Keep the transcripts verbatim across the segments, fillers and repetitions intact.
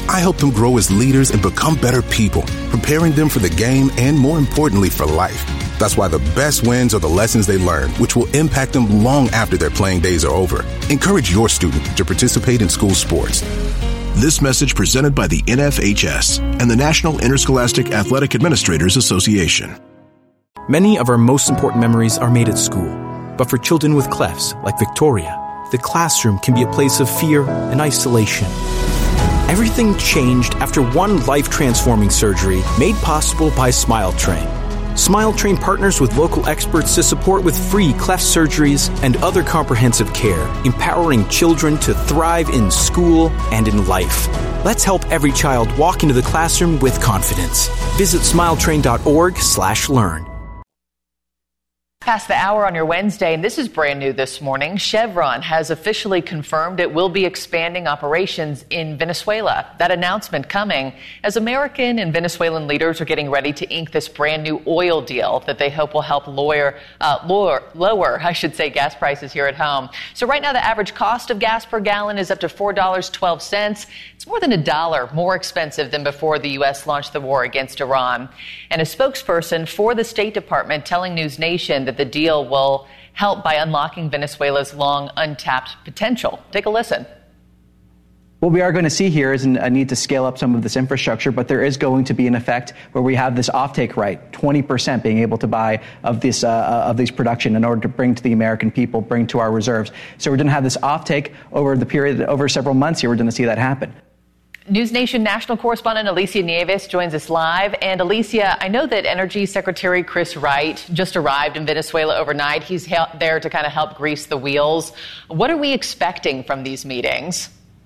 I help them grow as leaders and become better people, preparing them for the game and, more importantly, for life. That's why the best wins are the lessons they learn, which will impact them long after their playing days are over. Encourage your student to participate in school sports. This message presented by the N F H S and the National Interscholastic Athletic Administrators Association. Many of our most important memories are made at school. But for children with clefts, like Victoria, the classroom can be a place of fear and isolation. Everything changed after one life-transforming surgery made possible by SmileTrain. SmileTrain partners with local experts to support with free cleft surgeries and other comprehensive care, empowering children to thrive in school and in life. Let's help every child walk into the classroom with confidence. Visit smiletrain.org slash learn. Past the hour on your Wednesday, and this is brand new this morning. Chevron has officially confirmed it will be expanding operations in Venezuela. That announcement coming as American and Venezuelan leaders are getting ready to ink this brand new oil deal that they hope will help lower, uh, lower, lower, I should say, gas prices here at home. So right now, the average cost of gas per gallon is up to four dollars and twelve cents. It's more than a dollar more expensive than before the U S launched the war against Iran. And a spokesperson for the State Department telling News Nation that the deal will help by unlocking Venezuela's long untapped potential. Take a listen. What we are going to see here is a need to scale up some of this infrastructure, but there is going to be an effect where we have this offtake right, twenty percent being able to buy of this uh, of these production in order to bring to the American people, bring to our reserves. So we're going to have this offtake over the period, over several months here. We're going to see that happen. News Nation national correspondent Alicia Nieves joins us live. And Alicia, I know that Energy Secretary Chris Wright just arrived in Venezuela overnight. He's there to kind of help grease the wheels. What are we expecting from these meetings?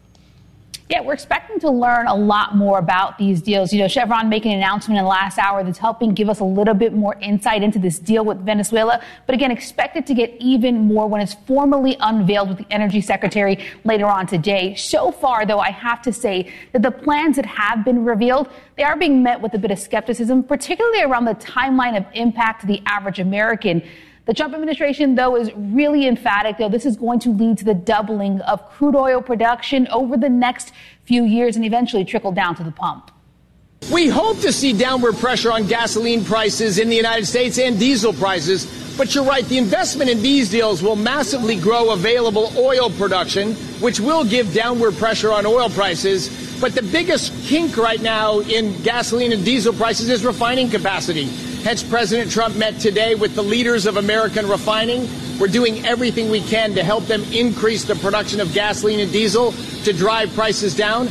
Yeah, we're expecting to learn a lot more about these deals. You know, Chevron making an announcement in the last hour that's helping give us a little bit more insight into this deal with Venezuela. But again, expect it to get even more when it's formally unveiled with the Energy Secretary later on today. So far, though, I have to say that the plans that have been revealed, they are being met with a bit of skepticism, particularly around the timeline of impact to the average American. The Trump administration, though, is really emphatic, though, this is going to lead to the doubling of crude oil production over the next few years and eventually trickle down to the pump. We hope to see downward pressure on gasoline prices in the United States and diesel prices. But you're right, the investment in these deals will massively grow available oil production, which will give downward pressure on oil prices. But the biggest kink right now in gasoline and diesel prices is refining capacity. Hence, President Trump met today with the leaders of American refining. We're doing everything we can to help them increase the production of gasoline and diesel to drive prices down.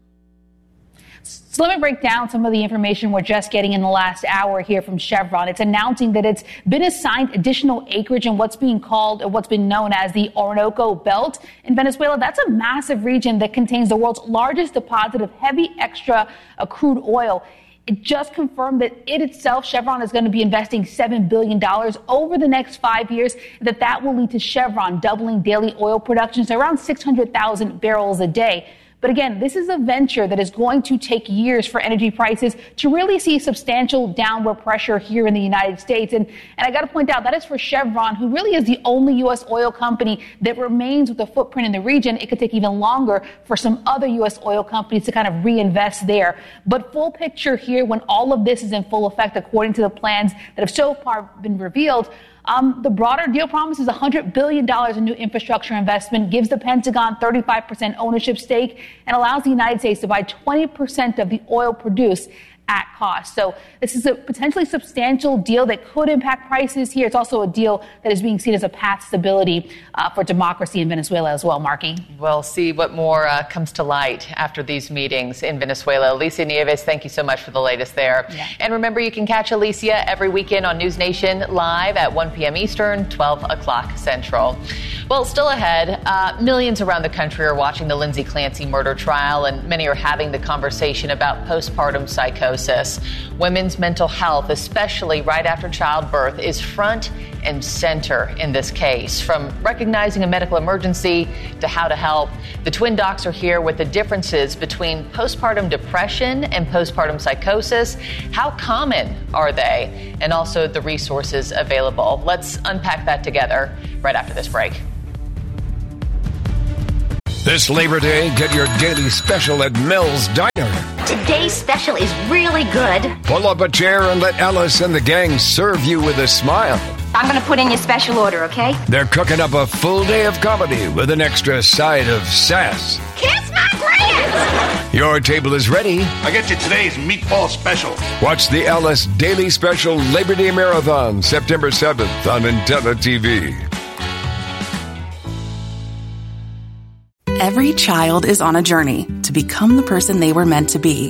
So let me break down some of the information we're just getting in the last hour here from Chevron. It's announcing that it's been assigned additional acreage in what's being called, or what's been known as the Orinoco Belt in Venezuela. That's a massive region that contains the world's largest deposit of heavy extra uh, crude oil. It just confirmed that it itself, Chevron, is going to be investing seven billion dollars over the next five years, that that will lead to Chevron doubling daily oil production to around six hundred thousand barrels a day. But again, this is a venture that is going to take years for energy prices to really see substantial downward pressure here in the United States. And, and I got to point out that is for Chevron, who really is the only U S oil company that remains with a footprint in the region. It could take even longer for some other U S oil companies to kind of reinvest there. But full picture here, when all of this is in full effect, according to the plans that have so far been revealed, Um, the broader deal promises one hundred billion dollars in new infrastructure investment, gives the Pentagon thirty-five percent ownership stake, and allows the United States to buy twenty percent of the oil produced at cost. So this is a potentially substantial deal that could impact prices here. It's also a deal that is being seen as a path to stability uh, for democracy in Venezuela as well, Marky. We'll see what more uh, comes to light after these meetings in Venezuela. Alicia Nieves, thank you so much for the latest there. Yeah. And remember, you can catch Alicia every weekend on News Nation live at one p.m. Eastern, twelve o'clock Central. Well, still ahead, uh, millions around the country are watching the Lindsay Clancy murder trial, and many are having the conversation about postpartum psychosis. Women's mental health, especially right after childbirth, is front and center in this case. From recognizing a medical emergency to how to help, the twin docs are here with the differences between postpartum depression and postpartum psychosis. How common are they? And also the resources available. Let's unpack that together right after this break. This Labor Day, get your daily special at Mel's Diner. Today's special is really good. Pull up a chair and let Alice and the gang serve you with a smile. I'm going to put in your special order, okay? They're cooking up a full day of comedy with an extra side of sass. Kiss my grants! Your table is ready. I get you today's meatball special. Watch the Alice Daily Special Labor Day Marathon, September seventh on Intella T V. Every child is on a journey to become the person they were meant to be.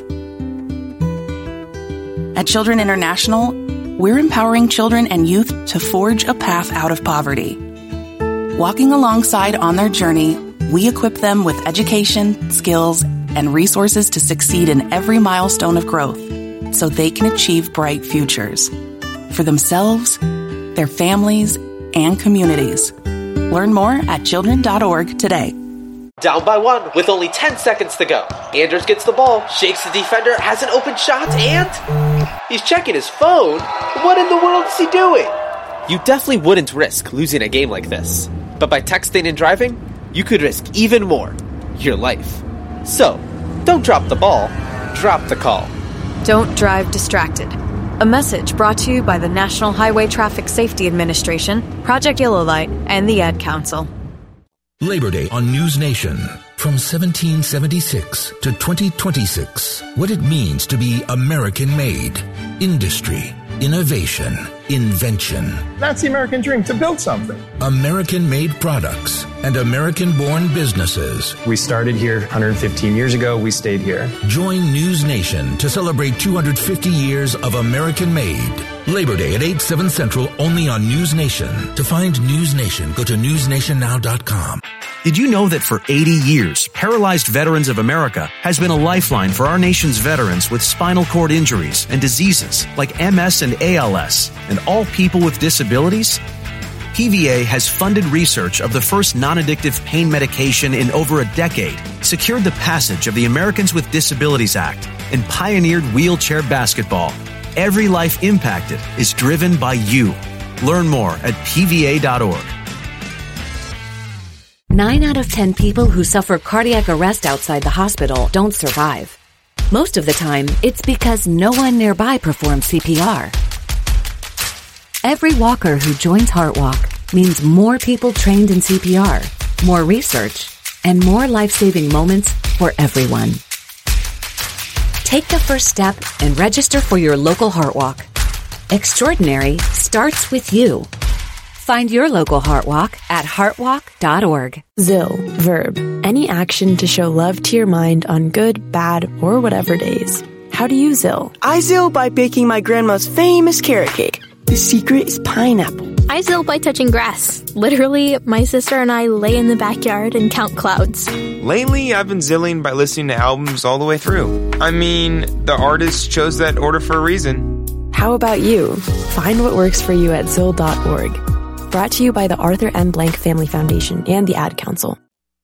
At Children International, we're empowering children and youth to forge a path out of poverty. Walking alongside on their journey, we equip them with education, skills, and resources to succeed in every milestone of growth so they can achieve bright futures for themselves, their families, and communities. Learn more at children dot org today. Down by one with only ten seconds to go. Anders gets the ball, shakes the defender, has an open shot, and he's checking his phone. What in the world is he doing? You definitely wouldn't risk losing a game like this. But by texting and driving, you could risk even more, your life. So, don't drop the ball, drop the call. Don't drive distracted. A message brought to you by the National Highway Traffic Safety Administration, Project Yellow Light, and the Ad Council. Labor Day on News Nation. From seventeen seventy-six to twenty twenty-six. What it means to be American-made. Industry, innovation, invention. That's the American dream, to build something. American-made products and American-born businesses. We started here one hundred fifteen years ago. We stayed here. Join News Nation to celebrate two hundred fifty years of American-made. Labor Day at eight, seven Central, only on News Nation. To find News Nation, go to news nation now dot com. Did you know that for eighty years, Paralyzed Veterans of America has been a lifeline for our nation's veterans with spinal cord injuries and diseases like M S and A L S, and all people with disabilities? P V A has funded research of the first non-addictive pain medication in over a decade, secured the passage of the Americans with Disabilities Act, and pioneered wheelchair basketball. Every life impacted is driven by you. Learn more at P V A dot org. Nine out of ten people who suffer cardiac arrest outside the hospital don't survive. Most of the time, it's because no one nearby performs C P R. Every walker who joins HeartWalk means more people trained in C P R, more research, and more life-saving moments for everyone. Take the first step and register for your local HeartWalk. Extraordinary starts with you. Find your local HeartWalk at heart walk dot org. Zill, verb. Any action to show love to your mind on good, bad, or whatever days. How do you Zill? I Zill by baking my grandma's famous carrot cake. The secret is pineapple. I Zill by touching grass. Literally, my sister and I lay in the backyard and count clouds. Lately, I've been Zilling by listening to albums all the way through. I mean, the artist chose that order for a reason. How about you? Find what works for you at zill dot org. Brought to you by the Arthur M. Blank Family Foundation and the Ad Council.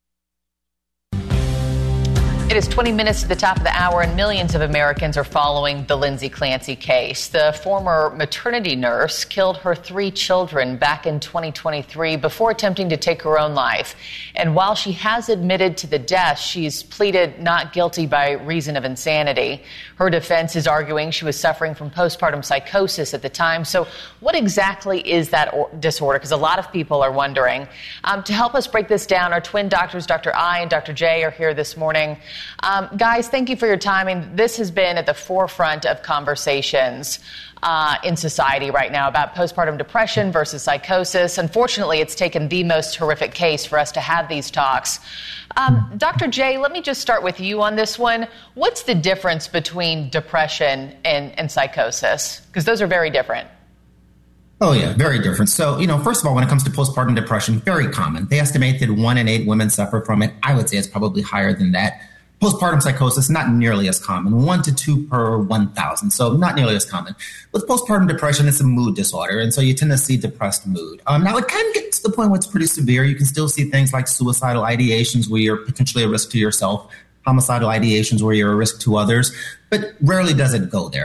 It is twenty minutes to the top of the hour, and millions of Americans are following the Lindsay Clancy case. The former maternity nurse killed her three children back in twenty twenty-three before attempting to take her own life. And while she has admitted to the death, she's pleaded not guilty by reason of insanity. Her defense is arguing she was suffering from postpartum psychosis at the time. So what exactly is that or- disorder? Because a lot of people are wondering. Um, to help us break this down, our twin doctors, Doctor I and Doctor J, are here this morning. Um, guys, thank you for your time. I mean, this has been at the forefront of conversations uh, in society right now about postpartum depression versus psychosis. Unfortunately, it's taken the most horrific case for us to have these talks. Um, Doctor J, let me just start with you on this one. What's the difference between depression and, and psychosis? Because those are very different. Oh, yeah, very different. So, you know, first of all, when it comes to postpartum depression, very common. They estimate that one in eight women suffer from it. I would say it's probably higher than that. Postpartum psychosis, not nearly as common, one to two per one thousand, so not nearly as common. With postpartum depression, it's a mood disorder, and so you tend to see depressed mood. Um, now, it can get to the point where it's pretty severe. You can still see things like suicidal ideations where you're potentially a risk to yourself, homicidal ideations where you're a risk to others, but rarely does it go there.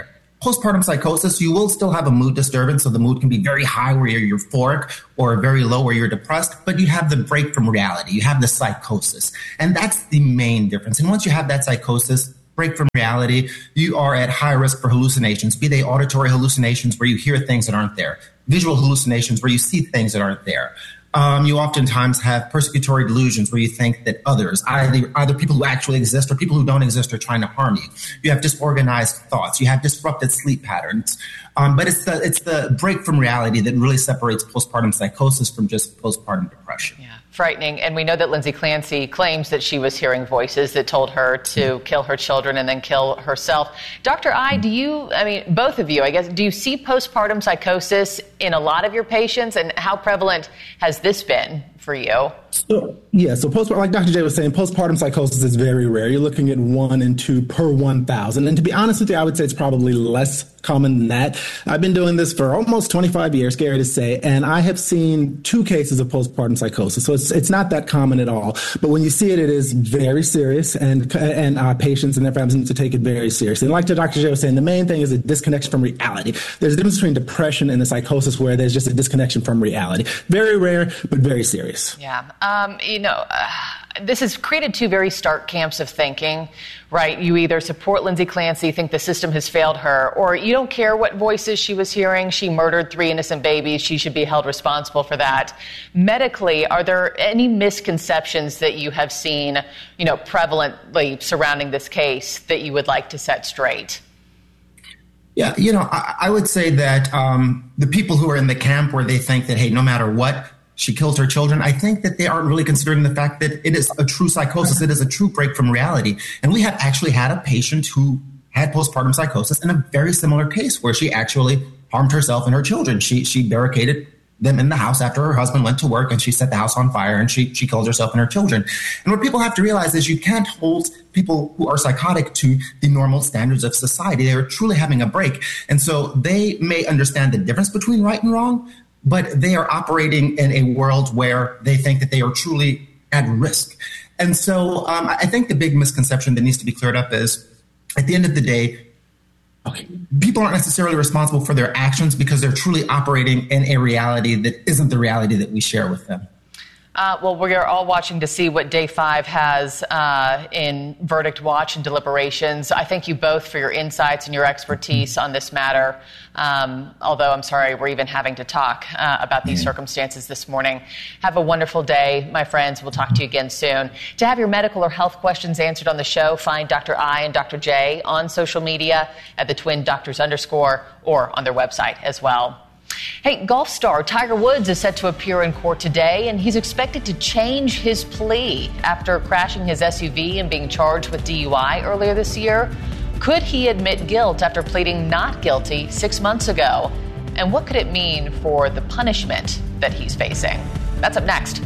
Postpartum psychosis, you will still have a mood disturbance, so the mood can be very high where you're euphoric or very low where you're depressed, but you have the break from reality. You have the psychosis, and that's the main difference. And once you have that psychosis, break from reality, you are at high risk for hallucinations, be they auditory hallucinations where you hear things that aren't there, visual hallucinations where you see things that aren't there. Um, you oftentimes have persecutory delusions where you think that others, either, either people who actually exist or people who don't exist, are trying to harm you. You have disorganized thoughts. You have disrupted sleep patterns. Um, but it's the, it's the break from reality that really separates postpartum psychosis from just postpartum depression. Yeah, frightening. And we know that Lindsay Clancy claims that she was hearing voices that told her to kill her children and then kill herself. Doctor I, do you, I mean, both of you, I guess, do you see postpartum psychosis in a lot of your patients? And how prevalent has this been for you? So, yeah, so postpartum, like Doctor J was saying, postpartum psychosis is very rare. You're looking at one and two per one thousand. And to be honest with you, I would say it's probably less common than that. I've been doing this for almost twenty-five years, scary to say, and I have seen two cases of postpartum psychosis. So it's it's not that common at all. But when you see it, it is very serious, and and our patients and their families need to take it very seriously. And like Doctor J was saying, the main thing is a disconnection from reality. There's a difference between depression and the psychosis where there's just a disconnection from reality. Very rare, but very serious. Yeah. Um, you know, uh, this has created two very stark camps of thinking, right? You either support Lindsay Clancy, think the system has failed her, or you don't care what voices she was hearing. She murdered three innocent babies. She should be held responsible for that. Medically, are there any misconceptions that you have seen, you know, prevalently surrounding this case that you would like to set straight? Yeah, you know, I, I would say that um, the people who are in the camp where they think that, hey, no matter what, she killed her children, I think that they aren't really considering the fact that it is a true psychosis. It is a true break from reality. And we have actually had a patient who had postpartum psychosis in a very similar case where she actually harmed herself and her children. She she barricaded them in the house after her husband went to work, and she set the house on fire, and she she killed herself and her children. And what people have to realize is you can't hold people who are psychotic to the normal standards of society. They are truly having a break. And so they may understand the difference between right and wrong, but they are operating in a world where they think that they are truly at risk. And so um, I think the big misconception that needs to be cleared up is, at the end of the day, okay, people aren't necessarily responsible for their actions because they're truly operating in a reality that isn't the reality that we share with them. Uh, well, we are all watching to see what day five has uh, in verdict watch and deliberations. I thank you both for your insights and your expertise on this matter. Um, although I'm sorry we're even having to talk uh, about these circumstances this morning. Have a wonderful day, my friends. We'll talk to you again soon. To have your medical or health questions answered on the show, find Doctor I and Doctor J on social media at the Twin Doctors underscore or on their website as well. Hey, golf star Tiger Woods is set to appear in court today, and he's expected to change his plea after crashing his S U V and being charged with D U I earlier this year. Could he admit guilt after pleading not guilty six months ago? And what could it mean for the punishment that he's facing? That's up next.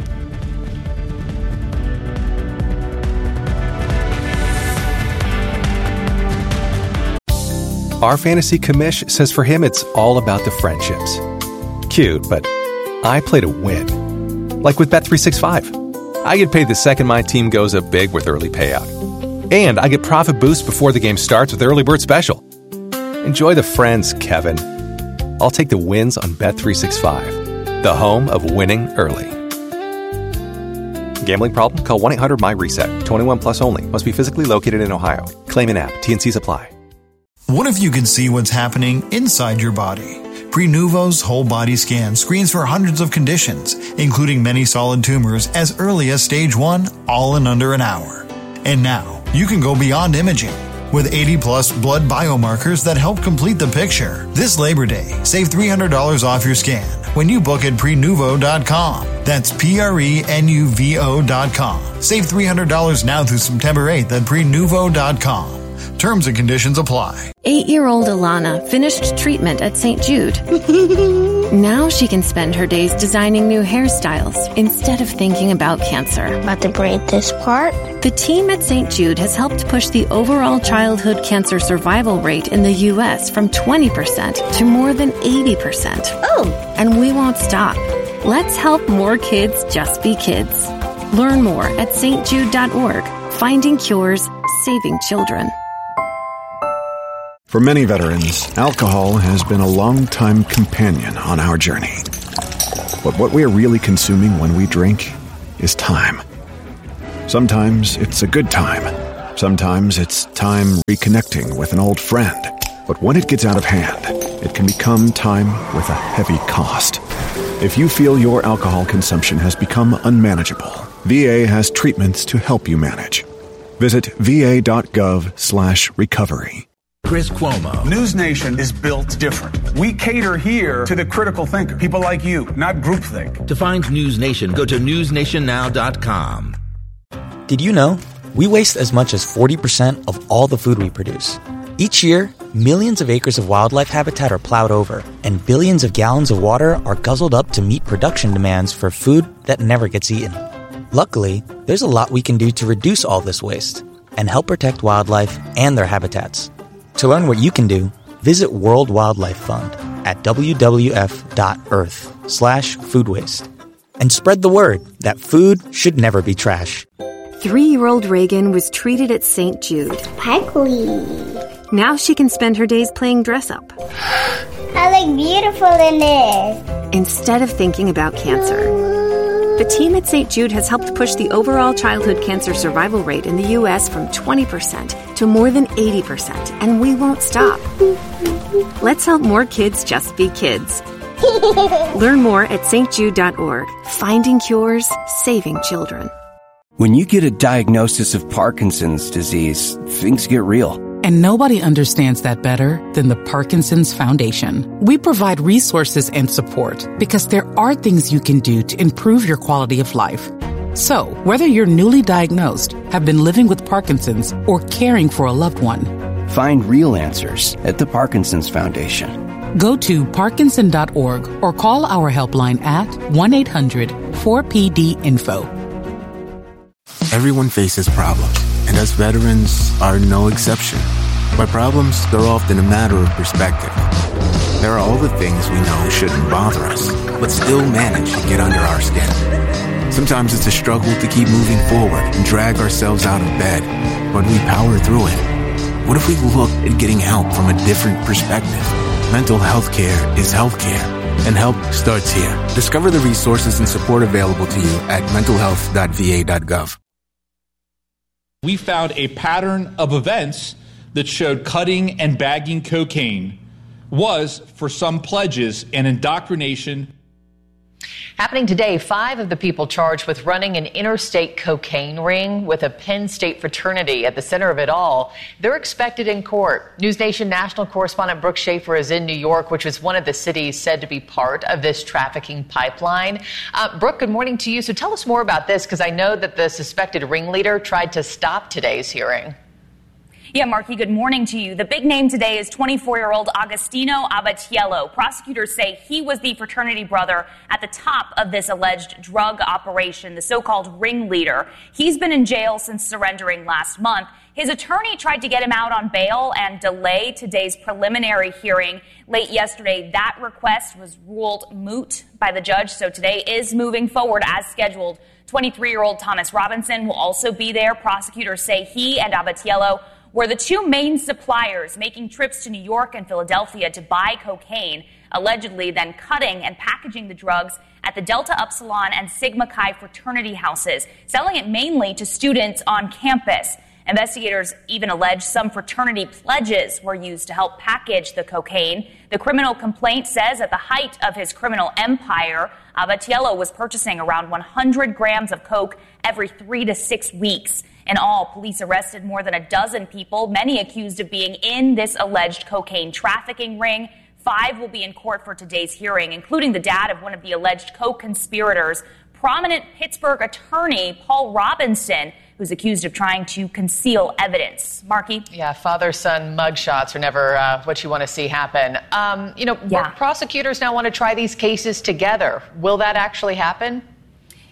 Our fantasy commish says for him it's all about the friendships. Cute, but I play to win. Like with Bet three sixty-five. I get paid the second my team goes up big with early payout. And I get profit boost before the game starts with Early Bird Special. Enjoy the friends, Kevin. I'll take the wins on Bet three sixty-five, the home of winning early. Gambling problem? Call one eight hundred my reset. twenty-one plus only. Must be physically located in Ohio. Claim in app. T N Cs apply. What if you could see what's happening inside your body? Prenuvo's whole body scan screens for hundreds of conditions, including many solid tumors as early as stage one, all in under an hour. And now, you can go beyond imaging with eighty plus blood biomarkers that help complete the picture. This Labor Day, save three hundred dollars off your scan when you book at prenuvo dot com. That's P R E N U V O dot com. Save three hundred dollars now through September eighth at prenuvo dot com. Terms and conditions apply. Eight-year-old Alana finished treatment at Saint Jude. Now she can spend her days designing new hairstyles instead of thinking about cancer. About to braid this part? The team at Saint Jude has helped push the overall childhood cancer survival rate in the U S from twenty percent to more than eighty percent. Oh! And we won't stop. Let's help more kids just be kids. Learn more at S T jude dot org. Finding cures, saving children. For many veterans, alcohol has been a long-time companion on our journey. But what we're really consuming when we drink is time. Sometimes it's a good time. Sometimes it's time reconnecting with an old friend. But when it gets out of hand, it can become time with a heavy cost. If you feel your alcohol consumption has become unmanageable, V A has treatments to help you manage. Visit va.gov slash recovery. Chris Cuomo. News Nation is built different. We cater here to the critical thinker, people like you, not groupthink. To find News Nation, go to news nation now dot com. Did you know we waste as much as forty percent of all the food we produce? Each year, millions of acres of wildlife habitat are plowed over, and billions of gallons of water are guzzled up to meet production demands for food that never gets eaten. Luckily, there's a lot we can do to reduce all this waste and help protect wildlife and their habitats. To learn what you can do, visit World Wildlife Fund at w w f dot earth slash food waste and spread the word that food should never be trash. Three-year-old Reagan was treated at Saint Jude. Sparkly. Now she can spend her days playing dress-up. I look beautiful in this. Instead of thinking about cancer. The team at Saint Jude has helped push the overall childhood cancer survival rate in the U S from twenty percent to more than eighty percent, and we won't stop. Let's help more kids just be kids. Learn more at s t jude dot org. Finding cures, saving children. When you get a diagnosis of Parkinson's disease, things get real. And nobody understands that better than the Parkinson's Foundation. We provide resources and support because there are things you can do to improve your quality of life. So, whether you're newly diagnosed, have been living with Parkinson's, or caring for a loved one, find real answers at the Parkinson's Foundation. Go to parkinson dot org or call our helpline at one eight hundred four P D info. Everyone faces problems, and us veterans are no exception. But problems, they're often a matter of perspective. There are all the things we know shouldn't bother us, but still manage to get under our skin. Sometimes it's a struggle to keep moving forward and drag ourselves out of bed, but we power through it. What if we look at getting help from a different perspective? Mental health care is health care, and help starts here. Discover the resources and support available to you at mental health dot v a dot gov. We found a pattern of events that showed cutting and bagging cocaine was, for some pledges, an indoctrination. Happening today, five of the people charged with running an interstate cocaine ring with a Penn State fraternity at the center of it all, they're expected in court. News Nation national correspondent Brooke Schaefer is in New York, which was one of the cities said to be part of this trafficking pipeline. Uh, Brooke, good morning to you. So tell us more about this, because I know that the suspected ringleader tried to stop today's hearing. Yeah, Marky, good morning to you. The big name today is twenty-four-year-old Agostino Abatiello. Prosecutors say he was the fraternity brother at the top of this alleged drug operation, the so-called ringleader. He's been in jail since surrendering last month. His attorney tried to get him out on bail and delay today's preliminary hearing. Late yesterday, that request was ruled moot by the judge, so today is moving forward as scheduled. twenty-three-year-old Thomas Robinson will also be there. Prosecutors say he and Abatiello were the two main suppliers making trips to New York and Philadelphia to buy cocaine, allegedly then cutting and packaging the drugs at the Delta Upsilon and Sigma Chi fraternity houses, selling it mainly to students on campus. Investigators even allege some fraternity pledges were used to help package the cocaine. The criminal complaint says at the height of his criminal empire, Abatiello was purchasing around one hundred grams of coke every three to six weeks. In all, police arrested more than a dozen people, many accused of being in this alleged cocaine trafficking ring. Five will be in court for today's hearing, including the dad of one of the alleged co-conspirators, prominent Pittsburgh attorney Paul Robinson, who's accused of trying to conceal evidence. Marky? Yeah, father-son mugshots are never uh, what you want to see happen. Um, you know, yeah. prosecutors now want to try these cases together. Will that actually happen?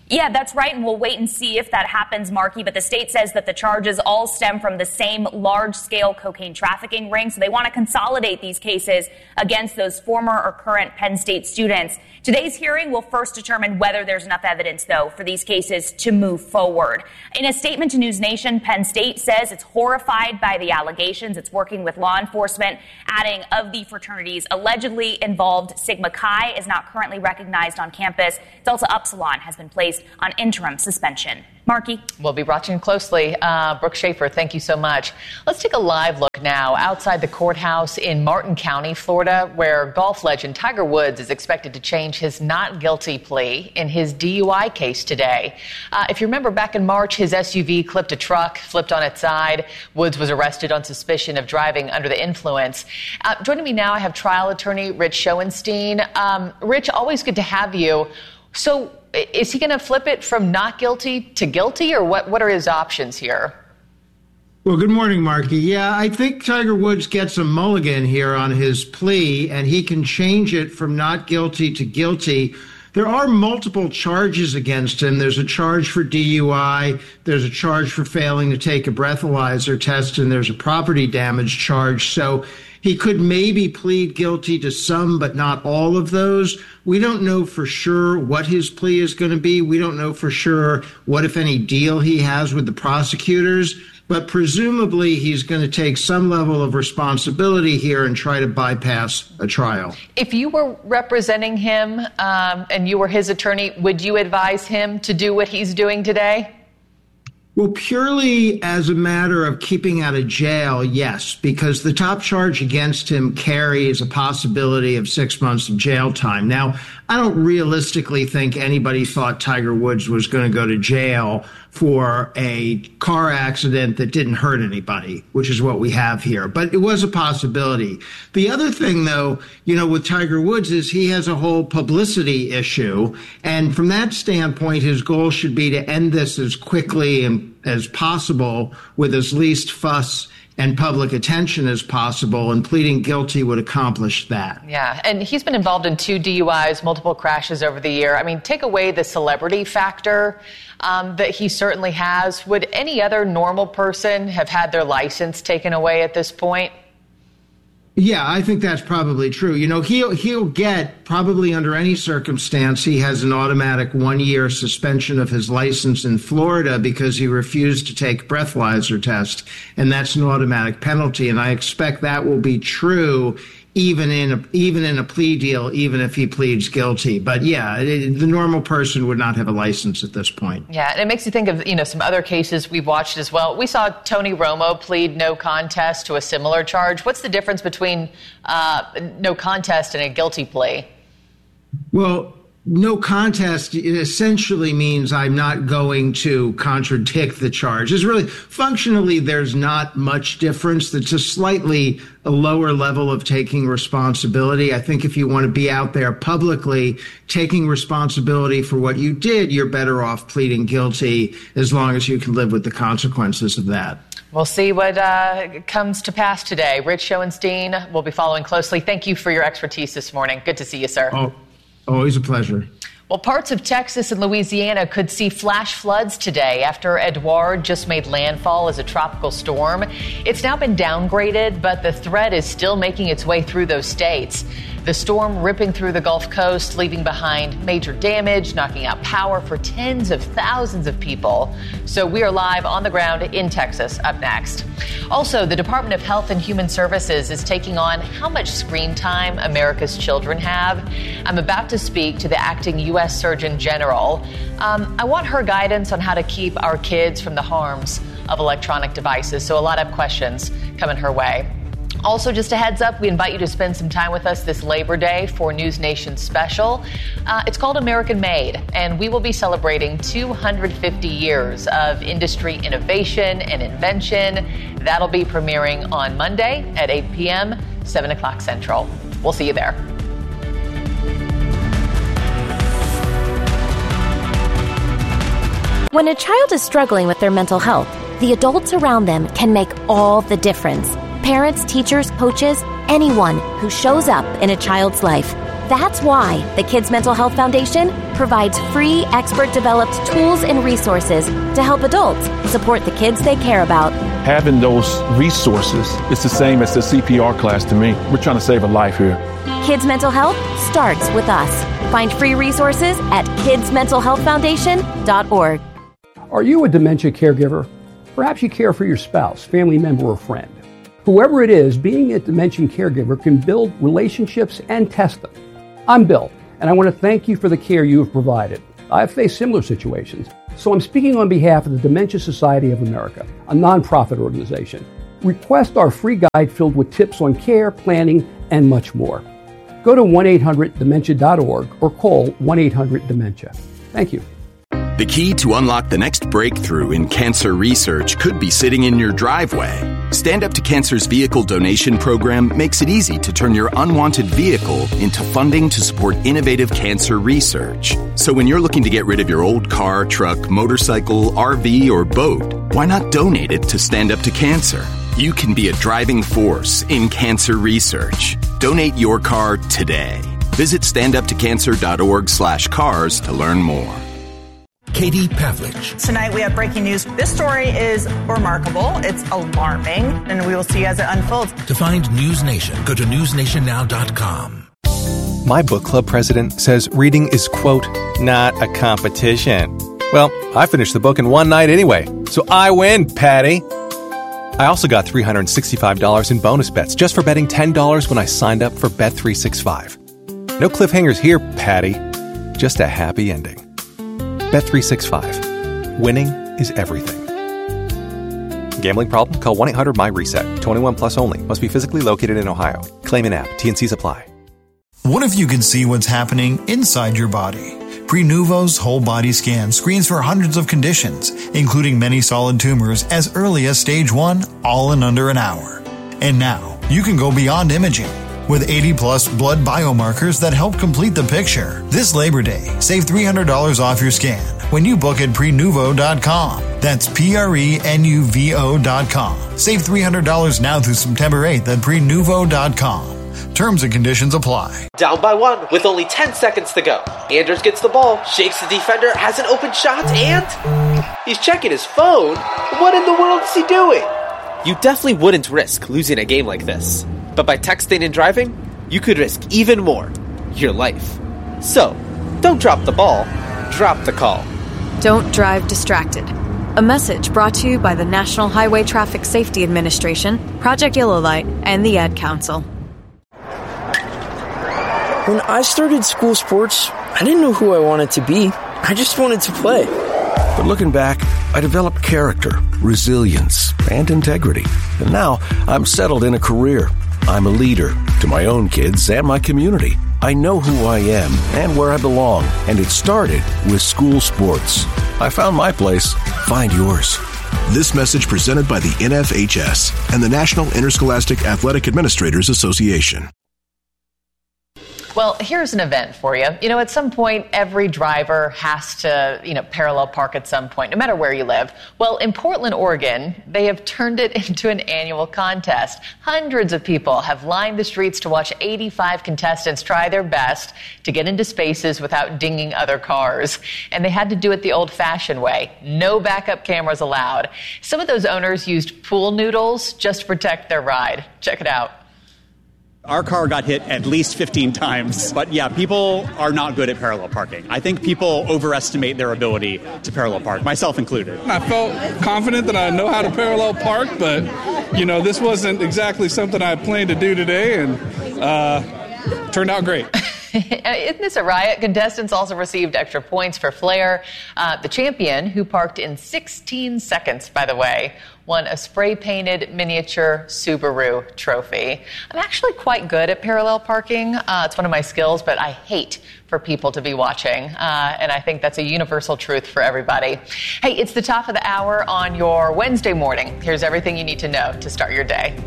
Yeah, that's right, and we'll wait and see if that happens, Marky. But the state says that the charges all stem from the same large-scale cocaine trafficking ring, so they want to consolidate these cases against those former or current Penn State students. Today's hearing will first determine whether there's enough evidence, though, for these cases to move forward. In a statement to News Nation, Penn State says it's horrified by the allegations. It's working with law enforcement, adding of the fraternities allegedly involved, Sigma Chi is not currently recognized on campus. Delta Upsilon has been placed on interim suspension. Marky? We'll be watching closely. Uh, Brooke Schaefer, thank you so much. Let's take a live look now outside the courthouse in Martin County, Florida, where golf legend Tiger Woods is expected to change his not guilty plea in his D U I case today. Uh, if you remember, back in March, his S U V clipped a truck, flipped on its side. Woods was arrested on suspicion of driving under the influence. Uh, joining me now, I have trial attorney Rich Schoenstein. Um, Rich, always good to have you. So is he going to flip it from not guilty to guilty, or what, what are his options here? Well, good morning, Marky. Yeah, I think Tiger Woods gets a mulligan here on his plea, and he can change it from not guilty to guilty. There are multiple charges against him. There's a charge for D U I, there's a charge for failing to take a breathalyzer test, and there's a property damage charge. So he could maybe plead guilty to some, but not all of those. We don't know for sure what his plea is going to be. We don't know for sure what, if any, deal he has with the prosecutors. But presumably he's going to take some level of responsibility here and try to bypass a trial. If you were representing him um, and you were his attorney, would you advise him to do what he's doing today? Well, purely as a matter of keeping out of jail, yes, because the top charge against him carries a possibility of six months of jail time. Now, I don't realistically think anybody thought Tiger Woods was going to go to jail for a car accident that didn't hurt anybody, which is what we have here. But it was a possibility. The other thing, though, you know, with Tiger Woods is he has a whole publicity issue. And from that standpoint, his goal should be to end this as quickly and as possible with as least fuss and public attention as possible, and pleading guilty would accomplish that. Yeah, and he's been involved in two D U Is, multiple crashes over the year. I mean, take away the celebrity factor um, that he certainly has. Would any other normal person have had their license taken away at this point? Yeah, I think that's probably true. You know, he'll he'll get, probably under any circumstance, he has an automatic one-year suspension of his license in Florida because he refused to take a breathalyzer test, and that's an automatic penalty. And I expect that will be true even in a, even in a plea deal, even if he pleads guilty. But yeah, it, the normal person would not have a license at this point. Yeah, and it makes you think of, you know, some other cases we've watched as well. We saw Tony Romo plead no contest to a similar charge. What's the difference between uh, no contest and a guilty plea? Well, no contest it essentially means I'm not going to contradict the charge. It's really, functionally, there's not much difference. It's a slightly a lower level of taking responsibility. I think if you want to be out there publicly taking responsibility for what you did, you're better off pleading guilty as long as you can live with the consequences of that. We'll see what uh, comes to pass today. Rich Schoenstein will be following closely. Thank you for your expertise this morning. Good to see you, sir. Oh. Always a pleasure. Well, parts of Texas and Louisiana could see flash floods today after Edouard just made landfall as a tropical storm. It's now been downgraded, but the threat is still making its way through those states. The storm ripping through the Gulf Coast, leaving behind major damage, knocking out power for tens of thousands of people. So we are live on the ground in Texas up next. Also, the Department of Health and Human Services is taking on how much screen time America's children have. I'm about to speak to the acting U S Surgeon General. Um, I want her guidance on how to keep our kids from the harms of electronic devices. So a lot of questions coming her way. Also, just a heads up, we invite you to spend some time with us this Labor Day for News Nation Special. Uh, it's called American Made, and we will be celebrating two hundred fifty years of industry innovation and invention. That'll be premiering on Monday at eight p.m., seven o'clock Central. We'll see you there. When a child is struggling with their mental health, the adults around them can make all the difference. Parents, teachers, coaches, anyone who shows up in a child's life. That's why the Kids Mental Health Foundation provides free, expert-developed tools and resources to help adults support the kids they care about. Having those resources is the same as the C P R class to me. We're trying to save a life here. Kids Mental Health starts with us. Find free resources at kids mental health foundation dot org. Are you a dementia caregiver? Perhaps you care for your spouse, family member, or friend. Whoever it is, being a dementia caregiver can build relationships and test them. I'm Bill, and I want to thank you for the care you have provided. I've faced similar situations, so I'm speaking on behalf of the Dementia Society of America, a nonprofit organization. Request our free guide filled with tips on care, planning, and much more. Go to one eight hundred dementia dot org or call one eight hundred dementia. Thank you. The key to unlock the next breakthrough in cancer research could be sitting in your driveway. Stand Up to Cancer's vehicle donation program makes it easy to turn your unwanted vehicle into funding to support innovative cancer research. So when you're looking to get rid of your old car, truck, motorcycle, R V, or boat, why not donate it to Stand Up to Cancer? You can be a driving force in cancer research. Donate your car today. Visit standuptocancer.org slash cars to learn more. Katie Pavlich. Tonight we have breaking news. This story is remarkable. It's alarming, and we will see as it unfolds. To find News Nation, go to news nation now dot com. My book club president says reading is, quote, not a competition. Well, I finished the book in one night anyway, so I win, Patty. I also got three hundred sixty-five dollars in bonus bets just for betting ten dollars when I signed up for Bet three sixty-five. No cliffhangers here, Patty. Just a happy ending. Bet three sixty-five. Winning is everything. Gambling problem? Call one eight hundred my reset. twenty-one plus only. Must be physically located in Ohio. Claim an app. T N Cs apply. What if you could see what's happening inside your body? Prenuvo's whole body scan screens for hundreds of conditions, including many solid tumors as early as stage one, all in under an hour. And now, you can go beyond imaging. With eighty plus blood biomarkers that help complete the picture. This Labor Day, save three hundred dollars off your scan when you book at prenuvo dot com. That's P R E N U V O dot com. Save three hundred dollars now through September eighth at prenuvo dot com. Terms and conditions apply. Down by one with only ten seconds to go. Anders gets the ball, shakes the defender, has an open shot, and he's checking his phone. What in the world is he doing? You definitely wouldn't risk losing a game like this. But by texting and driving, you could risk even more, your life. So, don't drop the ball, drop the call. Don't drive distracted. A message brought to you by the National Highway Traffic Safety Administration, Project Yellow Light, and the Ad Council. When I started school sports, I didn't know who I wanted to be. I just wanted to play. But looking back, I developed character, resilience, and integrity. And now I'm settled in a career. I'm a leader to my own kids and my community. I know who I am and where I belong, and it started with school sports. I found my place. Find yours. This message presented by the N F H S and the National Interscholastic Athletic Administrators Association. Well, here's an event for you. You know, at some point, every driver has to, you know, parallel park at some point, no matter where you live. Well, in Portland, Oregon, they have turned it into an annual contest. Hundreds of people have lined the streets to watch eighty-five contestants try their best to get into spaces without dinging other cars. And they had to do it the old-fashioned way. No backup cameras allowed. Some of those owners used pool noodles just to protect their ride. Check it out. Our car got hit at least fifteen times. But yeah, people are not good at parallel parking. I think people overestimate their ability to parallel park, myself included. I felt confident that I know how to parallel park, but, you know, this wasn't exactly something I planned to do today, and uh, turned out great. Isn't this a riot? Contestants also received extra points for flair. Uh, the champion, who parked in sixteen seconds, by the way, won a spray-painted miniature Subaru trophy. I'm actually quite good at parallel parking. Uh, it's one of my skills, but I hate for people to be watching. Uh, and I think that's a universal truth for everybody. Hey, it's the top of the hour on your Wednesday morning. Here's everything you need to know to start your day.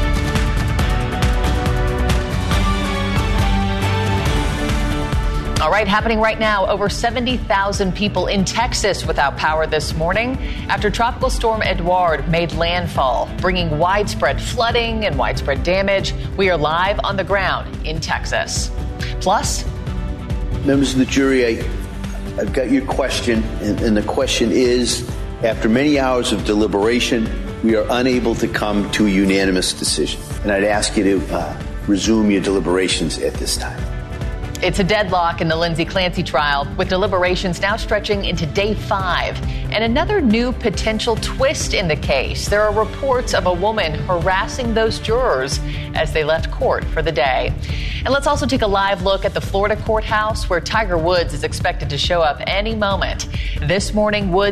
All right, happening right now, over seventy thousand people in Texas without power this morning after Tropical Storm Edouard made landfall, bringing widespread flooding and widespread damage. We are live on the ground in Texas. Plus, members of the jury, I, I've got your question, and, and the question is, after many hours of deliberation, we are unable to come to a unanimous decision. And I'd ask you to uh, resume your deliberations at this time. It's a deadlock in the Lindsay Clancy trial, with deliberations now stretching into day five. And another new potential twist in the case. There are reports of a woman harassing those jurors as they left court for the day. And let's also take a live look at the Florida courthouse, where Tiger Woods is expected to show up any moment. This morning, Woods